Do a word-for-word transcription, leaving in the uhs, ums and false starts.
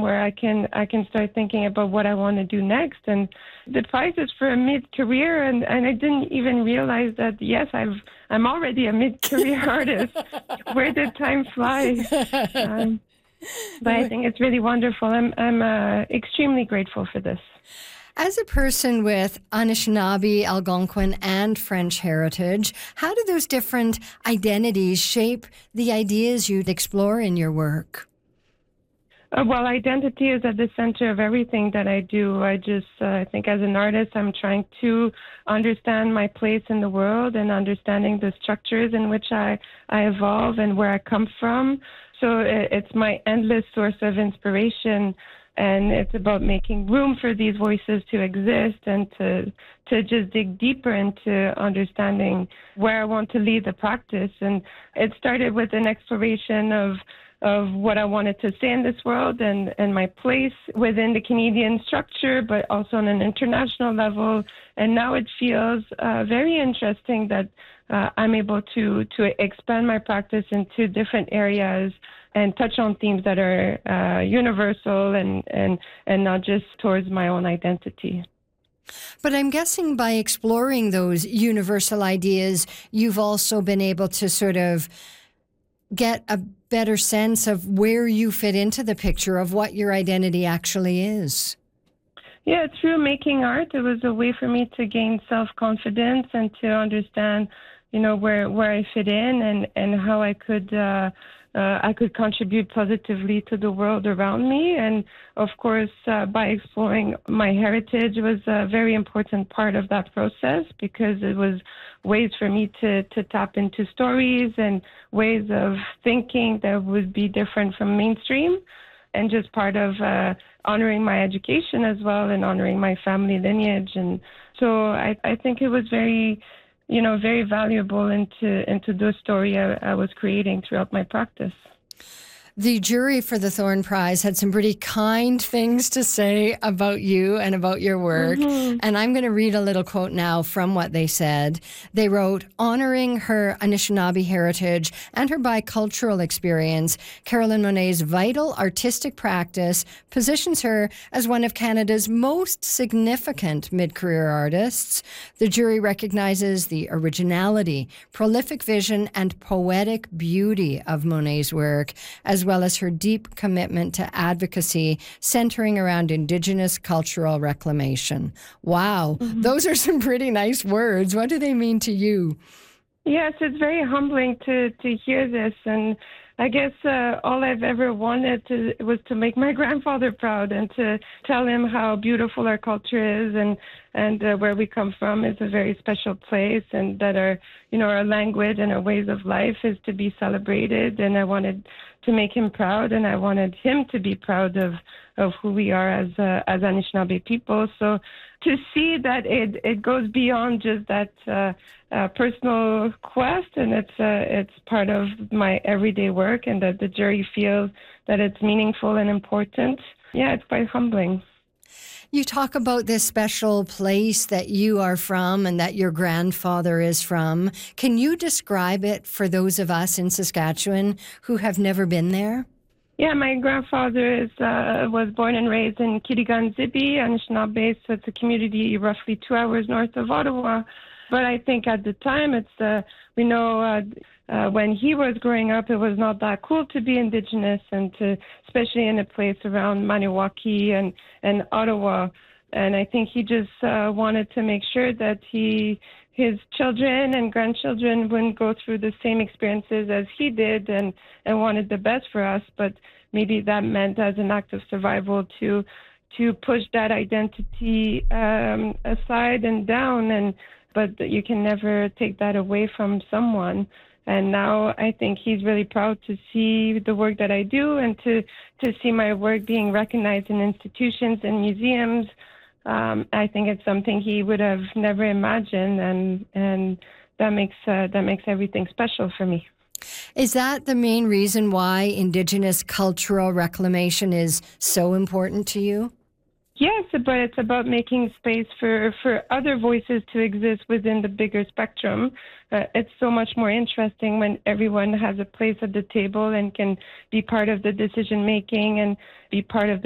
where I can I can start thinking about what I want to do next. And the prize is for a mid-career, and, and I didn't even realize that, yes, I've, I'm already a mid-career artist. Where did time fly? Um, but I think it's really wonderful. I'm, I'm uh, extremely grateful for this. As a person with Anishinaabe, Algonquin, and French heritage, how do those different identities shape the ideas you'd explore in your work? Uh, well, identity is at the center of everything that I do. I just, uh, I think as an artist, I'm trying to understand my place in the world and understanding the structures in which I, I evolve and where I come from. So it, it's my endless source of inspiration. And it's about making room for these voices to exist and to to just dig deeper into understanding where I want to lead the practice. And it started with an exploration of of what I wanted to say in this world and, and my place within the Canadian structure, but also on an international level. And now it feels uh, very interesting that uh, I'm able to to expand my practice into different areas and touch on themes that are uh, universal and, and, and not just towards my own identity. But I'm guessing by exploring those universal ideas, you've also been able to sort of get a better sense of where you fit into the picture of what your identity actually is. Yeah, through making art, it was a way for me to gain self-confidence and to understand, you know, where, where I fit in and, and how I could uh, Uh, I could contribute positively to the world around me. And of course, uh, by exploring my heritage was a very important part of that process, because it was ways for me to, to tap into stories and ways of thinking that would be different from mainstream, and just part of uh, honoring my education as well and honoring my family lineage. And so I, I think it was very you know, very valuable into into the story I, I was creating throughout my practice. The jury for the Thorne Prize had some pretty kind things to say about you and about your work. Mm-hmm. And I'm going to read a little quote now from what they said. They wrote, honoring her Anishinaabe heritage and her bicultural experience, Carolyn Monet's vital artistic practice positions her as one of Canada's most significant mid-career artists. The jury recognizes the originality, prolific vision, and poetic beauty of Monet's work, as well as her deep commitment to advocacy centering around Indigenous cultural reclamation. Wow, mm-hmm. Those are some pretty nice words. What do they mean to you? Yes, it's very humbling to, to hear this. And I guess uh, all I've ever wanted to, was to make my grandfather proud and to tell him how beautiful our culture is, and and uh, where we come from is a very special place, and that our you know our language and our ways of life is to be celebrated. And I wanted to make him proud, and I wanted him to be proud of, of who we are as uh, as Anishinaabe people. So to see that it, it goes beyond just that uh, uh, personal quest, and it's uh, it's part of my everyday work, and that the jury feels that it's meaningful and important. Yeah, it's quite humbling. You talk about this special place that you are from and that your grandfather is from. Can you describe it for those of us in Saskatchewan who have never been there? Yeah, my grandfather is uh, was born and raised in Kitigan-Zibi, Anishinaabe, so it's a community roughly two hours north of Ottawa. But I think at the time, it's uh, we know uh, uh, when he was growing up, it was not that cool to be Indigenous, and to, especially in a place around Maniwaki and, and Ottawa. And I think he just uh, wanted to make sure that he, his children and grandchildren wouldn't go through the same experiences as he did, and, and wanted the best for us. But maybe that meant, as an act of survival, to to push that identity um, aside and down. And but you can never take that away from someone. And now I think he's really proud to see the work that I do, and to, to see my work being recognized in institutions and museums. Um, I think it's something he would have never imagined, and and that makes uh, that makes everything special for me. Is that the main reason why Indigenous cultural reclamation is so important to you? Yes, but it's about making space for, for other voices to exist within the bigger spectrum. Uh, it's so much more interesting when everyone has a place at the table and can be part of the decision making and be part of the